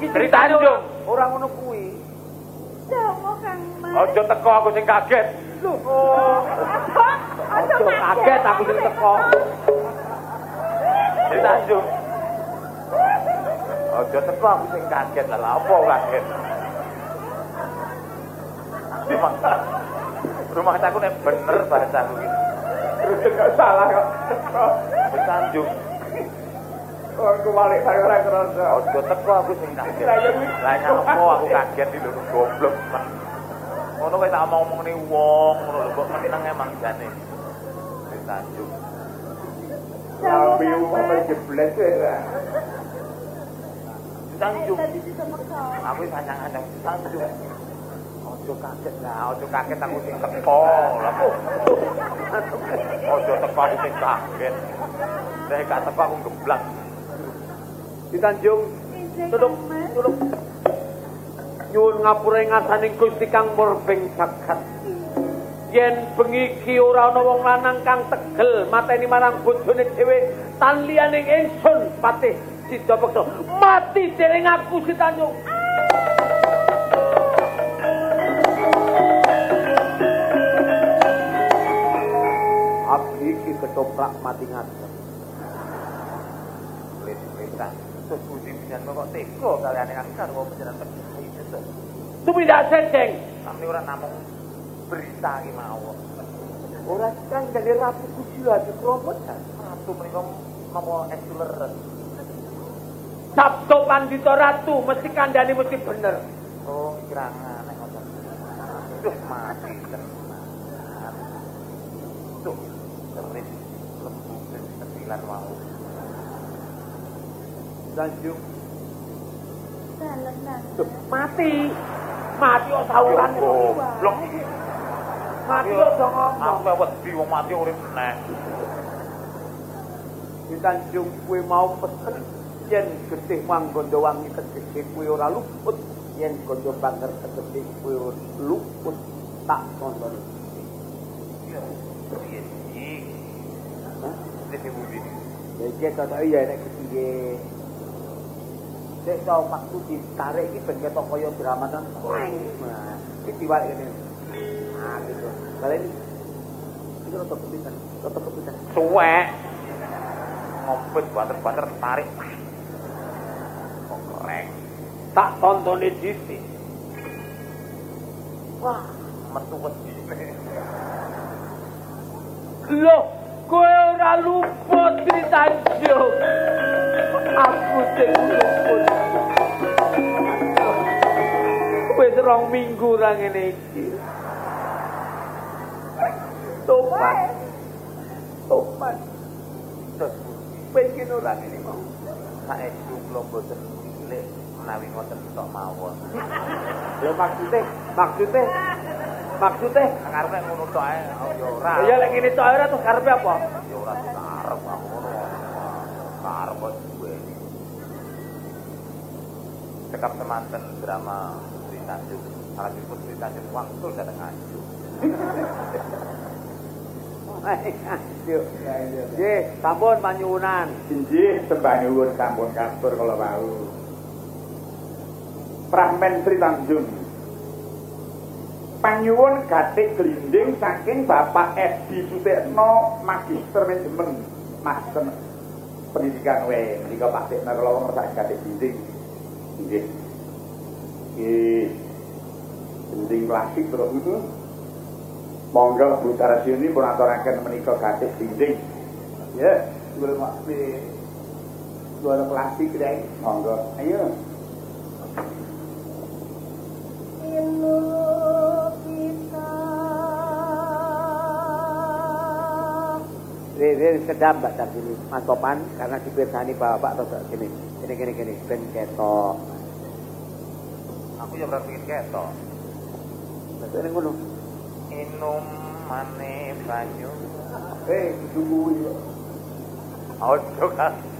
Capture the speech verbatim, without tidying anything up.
Sri Tanjung. Ora ngono kuwi. Dongo Kang Mas. Aja teko aku sing kaget. Lho. Oh. Aja kaget aku sing teko. Sri Tanjung. Aja teko aku sing kaget lah apa kaget. Rumah, rumah aku nek bener bahasaku iki. Terus gak salah kok. Sri Tanjung. Oh, aku balik karo ora kerasa. Aja teko aku sing kaget. Lah nyapa aku kaget iki lho goblok. Ngono kowe tak omong-omongne wong ngono lho kok meneng emang jane. Sri Tanjung. Tapi apa jebles ya. Tanjung. Aku sanyang-sanyang Tanjung. Ojo kaget lah, ojo kaget aku sing teko. Lah kok. Ojo teko aku sing kaget. Nek gak teko aku geblak. Di Tanjung. Tulung, tulung. Nyuwun ngapura ngasaning Gusti Kang Murbeng Jagat. Yen bengi iki ora ana wong lanang kang tegel mateni marang bojone dhewe tan liyaning ingsun Patih Sidapeksa mati dening aku Si Tanjung. Abdi iki ketoprak mati ngaten. Lintang. Terus budi pisan kok tega kaliane kang sarwa panjenengan tegel itu. Tumindak sendeng. Kami ora namung berita iki mawon. Ora kang dene Ratu Kusila dikrompot kan. Ratu menika napa eksuleren. Sabdo Pandita Ratu mesti kandhane mesti bener. Oh, kirangan nek ngoten. Duh, mati tenan. Duh, terus lembu sembilan wau. Tanjung. Dalenan. Duh, mati. Mati kok sauran goblok. Mati kok ngomong. Aku wedi wong mati urip meneh. Di Tanjung kuwi mau pesen yen getih Manggondowangi tegese kuwi ora luput, yen Gondo Banger tegese kuwi luput tak kontoni. Iya, iya iki. Hah? Dene budi. Iki to iya nek piye. Sik tau waktu ditarik iki ben ketok kaya drama kan. Nah, iki diwalik ngene. Ah, gitu. Kali ini iki rada kepitan, rada kepitan. Suwek. Ngompet banter-banter tarik. Kok keren. Tak tontone dhisik. Wah, metu wedi. Loh, kowe ora luput Di Tanjung. Aku sing luput. Wis rong minggu ra ngene iki. Topan. Topan. Terus pengen ora ngene mau. saestu kula mboten cilik menawi ngoten tok mawon. Lho maksude, maksude. Maksude Karepe ngono tok ae ya ora. ya lek ngene tok ora terus karepe apa? Ya ora karep aku ngono. Karep duwe. Cekap semanten drama Sri Tanjung. Salahipun Sri Tanjung waktu dateng aju. Yuk. Nggih, sampun panyuwunan. Inggih, sembah nyuwun sampun katur kala wau. Pramen Sri Tanjung. Panyuwun gatik glinding saking Bapak Edi Sutikno Magister Manajemen Master Pendidikan wae menika Pak Sekna kala ngersak gatik glinding. Nggih. Nggih. Glinding klasik terus itu. Monggo Bu Tarasiuni pun aturaken menika gatik glinding. Ya, kula maksud suara klasik deh. Monggo. Ayo. Ilu kita. Rere sedap Mbak Tarsiuni, Mas Topan karena dipirsani Bapak terus gini. Gini gini gini ben ketok. Aku ya ora pengin ketok. Terus ngono. Inum mane banyu. Eh, tunggu. Ojo kan.